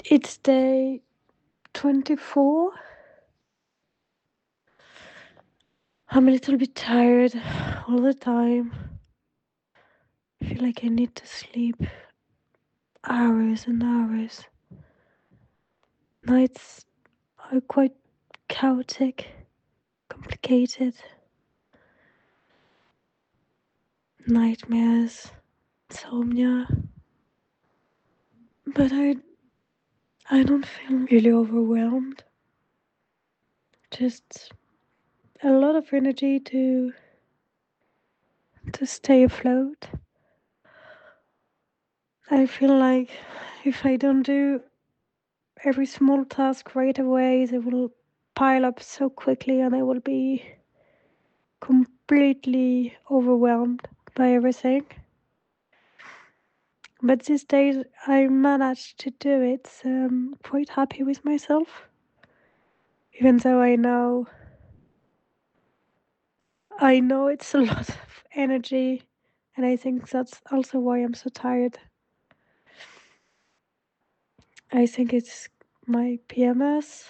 It's day 24. I'm a little bit tired all the time. I feel like I need to sleep hours and hours. Nights are quite chaotic, complicated. Nightmares, insomnia. But I don't feel really overwhelmed. Just a lot of energy to stay afloat. I feel like if I don't do every small task right away, they will pile up so quickly and I will be completely overwhelmed by everything. But these days I managed to do it, so I'm quite happy with myself. Even though I know it's a lot of energy, and I think that's also why I'm so tired. I think it's my PMS,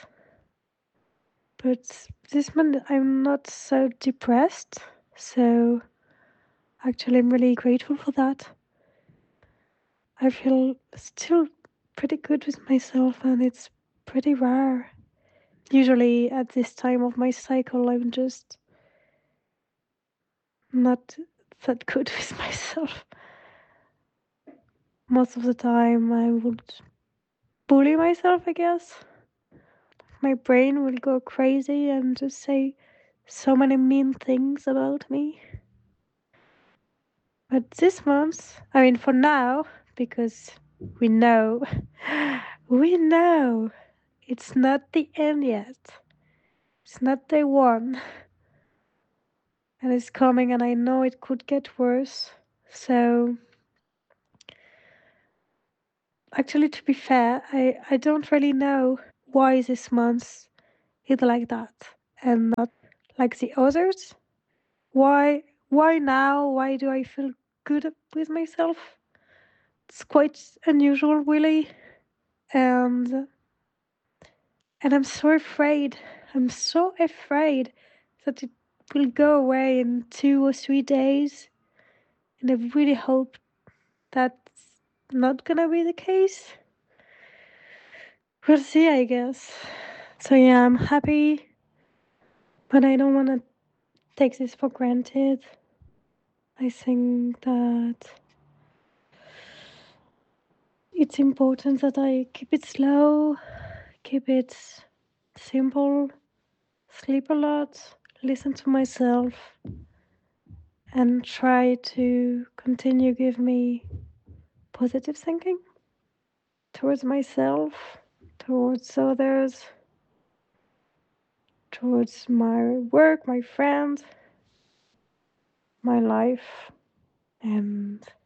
but this month I'm not so depressed, so actually I'm really grateful for that. I feel still pretty good with myself, and it's pretty rare. Usually at this time of my cycle, I'm just not that good with myself. Most of the time, I would bully myself, I guess. My brain will go crazy and just say so many mean things about me. But this month, I mean, for now, because we know, we know it's not the end yet. It's not day one. And it's coming, and I know it could get worse. So, actually, to be fair, I don't really know why this month is like that and not like the others. Why now? Why do I feel good with myself? It's quite unusual, really. And I'm so afraid. I'm so afraid that it will go away in 2 or 3 days. And I really hope that's not gonna be the case. We'll see, I guess. So yeah, I'm happy, but I don't want to take this for granted. I think that it's important that I keep it slow, keep it simple, sleep a lot, listen to myself, and try to continue give me positive thinking towards myself, towards others, towards my work, my friends, my life, and